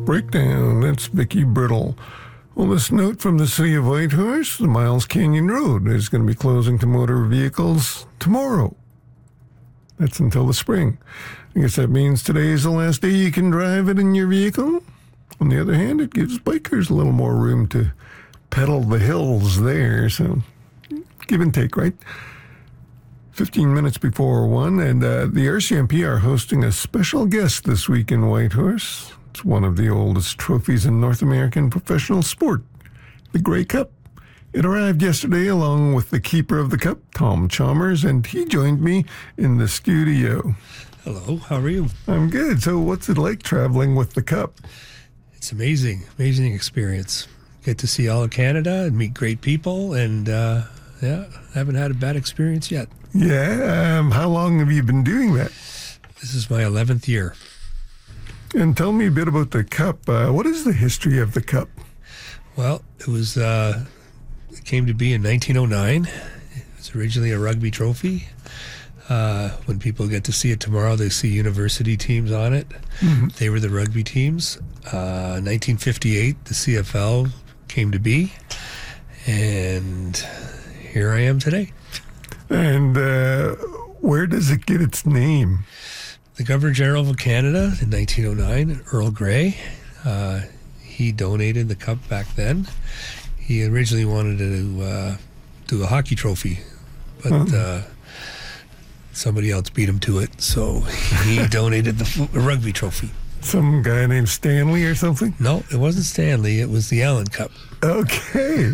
Breakdown, that's Vicky Brittle. Well, this note from the city of Whitehorse, the Miles Canyon Road is going to be closing to motor vehicles tomorrow. That's until the spring. I guess that means today is the last day you can drive it in your vehicle. On the other hand, it gives bikers a little more room to pedal the hills there, so give and take, right? 15 minutes before 1, and the RCMP are hosting a special guest this week in Whitehorse. It's one of the oldest trophies in North American professional sport, the Grey Cup. It arrived yesterday along with the keeper of the cup, Tom Chalmers, and he joined me in the studio. Hello, how are you? I'm good. So what's it like traveling with the cup? It's amazing experience. Get to see all of Canada and meet great people, and haven't had a bad experience yet. Yeah, how long have you been doing that? This is my 11th year. And tell me a bit about the cup. What is the history of the cup? Well, it came to be in 1909. It was originally a rugby trophy. When people get to see it tomorrow, they see university teams on it. Mm-hmm. They were the rugby teams. 1958, the CFL came to be, and here I am today. And where does it get its name? The Governor-General of Canada in 1909, Earl Grey, he donated the cup back then. He originally wanted to do a hockey trophy, but somebody else beat him to it, so he donated the rugby trophy. Some guy named Stanley or something? No, it wasn't Stanley. It was the Allen Cup. Okay.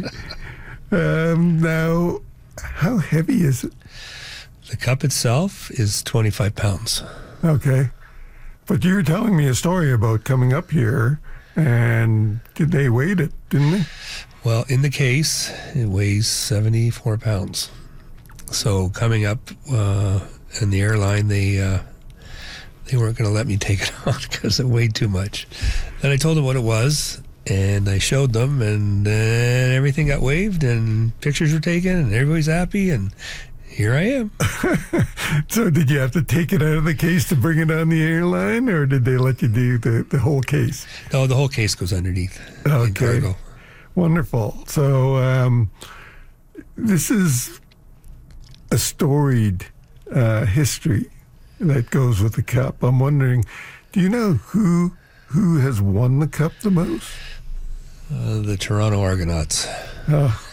Now, how heavy is it? The cup itself is 25 pounds. Okay. But you were telling me a story about coming up here, and they weighed it, didn't they? Well, in the case, it weighs 74 pounds. So coming up in the airline, they weren't going to let me take it on because it weighed too much. Then I told them what it was, and I showed them, and then everything got waved, and pictures were taken, and everybody's happy, and here I am. So did you have to take it out of the case to bring it on the airline, or did they let you do the whole case? No, the whole case goes underneath. Okay. In cargo. Wonderful. So this is a storied history that goes with the cup. I'm wondering, do you know who has won the cup the most? The Toronto Argonauts. Oh.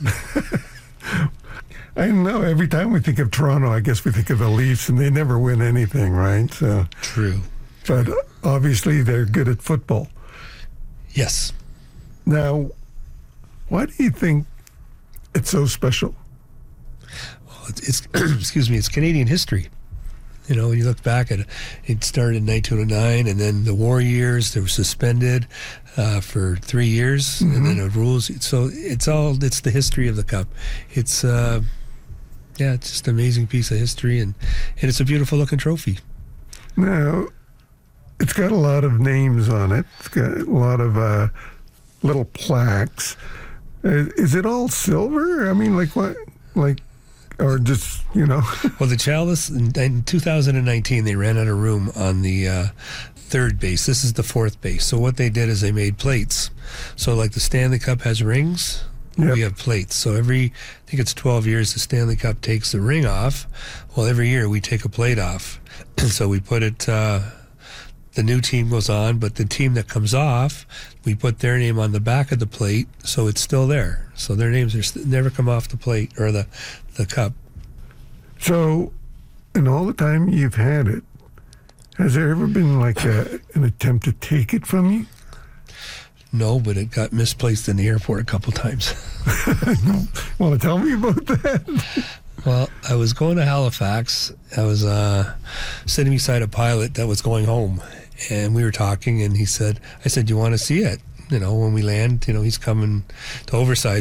I know. Every time we think of Toronto, I guess we think of the Leafs, and they never win anything, right? So True. But obviously, they're good at football. Yes. Now, why do you think it's so special? Well, it's excuse me, it's Canadian history. You know, when you look back at it, it started in 1909, and then the war years, they were suspended for 3 years, mm-hmm. and then the rules. So it's the history of the cup. It's it's just an amazing piece of history, and it's a beautiful looking trophy. Now, it's got a lot of names on it. It's got a lot of little plaques. Is it all silver? I mean, like what? Like, or just, you know? Well, the chalice, in 2019, they ran out of room on the third base. This is the fourth base. So what they did is they made plates. So like the Stanley Cup has rings, we have plates. So I think it's 12 years, the Stanley Cup takes the ring off. Well, every year we take a plate off. So we put it, the new team goes on, but the team that comes off, we put their name on the back of the plate, so it's still there. So their names never come off the plate or the cup. So, in all the time you've had it, has there ever been like an attempt to take it from you? No, but it got misplaced in the airport a couple times. Want to tell me about that? Well, I was going to Halifax. I was sitting beside a pilot that was going home, and we were talking, and I said, "You want to see it? You know, when we land, you know, he's coming to oversize."